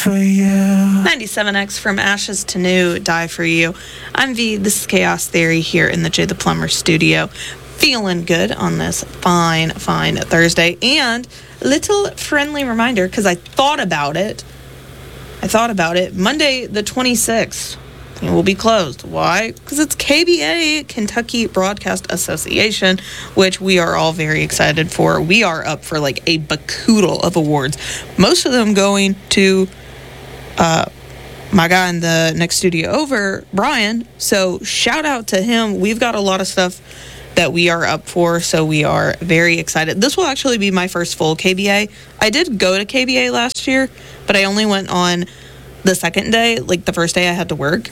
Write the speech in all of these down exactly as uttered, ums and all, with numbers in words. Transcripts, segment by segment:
for you. ninety-seven X From Ashes to New, Die for You. I'm V. This is Chaos Theory here in the Jay the Plumber studio. Feeling good on this fine, fine Thursday. And a little friendly reminder, because I thought about it. I thought about it. Monday the twenty-sixth. It will be closed. Why? Because it's K B A, Kentucky Broadcast Association, which we are all very excited for. We are up for like a bacoodle of awards. Most of them going to uh, my guy in the next studio over, Brian. So shout out to him. We've got a lot of stuff that we are up for, so we are very excited. This will actually be my first full K B A. I did go to K B A last year, but I only went on the second day, like the first day I had to work.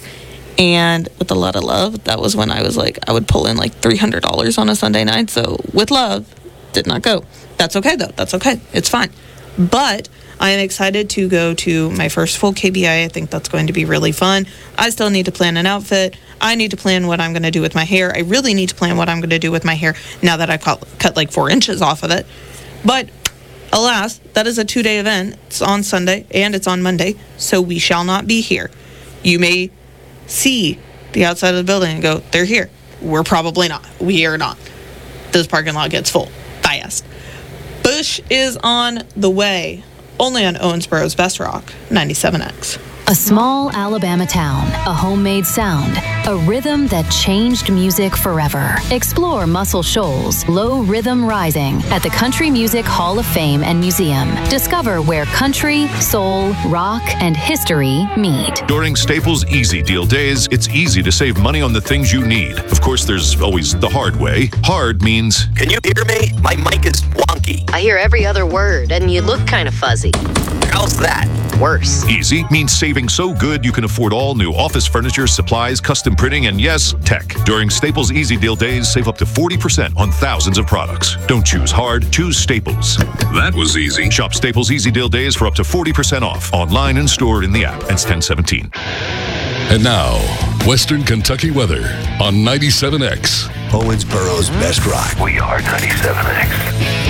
And with a lot of love, that was when I was like, I would pull in like three hundred dollars on a Sunday night. So with love, did not go. That's okay though. That's okay. It's fine. But I am excited to go to my first full K B A. I think that's going to be really fun. I still need to plan an outfit. I need to plan what I'm going to do with my hair. I really need to plan what I'm going to do with my hair now that I cut, cut like four inches off of it. But alas, that is a two-day event. It's on Sunday and it's on Monday, so we shall not be here. You may see the outside of the building and go, they're here. We're probably not. We are not. This parking lot gets full fast. Bush is on the way. Only on Owensboro's Best Rock, ninety-seven X. A small Alabama town, a homemade sound, a rhythm that changed music forever. Explore Muscle Shoals, Low Rhythm Rising at the Country Music Hall of Fame and Museum. Discover where country, soul, rock, and history meet. During Staples Easy Deal Days, it's easy to save money on the things you need. Of course, there's always the hard way. Hard means... Can you hear me? My mic is wonky. I hear every other word, and you look kind of fuzzy. How's that? Worse. Easy means saving so good you can afford all new office furniture, supplies, custom printing, and yes, tech. During Staples Easy Deal Days, save up to forty percent on thousands of products. Don't choose hard, choose Staples. That was easy. Shop Staples Easy Deal Days for up to forty percent off. Online and stored in the app. It's ten seventeen. And now, Western Kentucky weather on ninety-seven X. Owensboro's Best Rock. We are ninety-seven X.